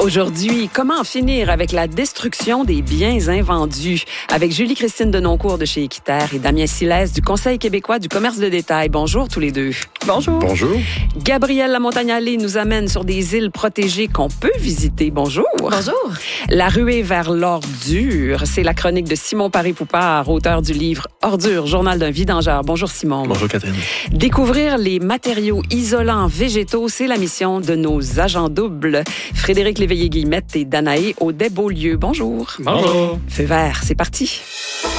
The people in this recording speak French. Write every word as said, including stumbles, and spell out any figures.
Aujourd'hui, comment en finir avec la destruction des biens invendus? Avec Julie-Christine Denoncourt de chez Équiterre et Damien Silès du Conseil québécois du commerce de détail. Bonjour tous les deux. Bonjour. Bonjour. Gabrielle Lamontagne-Allé nous amène sur des îles protégées qu'on peut visiter. Bonjour. Bonjour. La ruée vers l'ordure, c'est la chronique de Simon Paré-Poupard, auteur du livre Ordure, journal d'un vidangeur. Bonjour Simon. Bonjour Catherine. Découvrir les matériaux isolants végétaux, c'est la mission de nos agents doubles. Frédéric Léveillé-Guillemette et Danaé Audet-Beaulieu. Bonjour. Bonjour. Feu vert, c'est parti.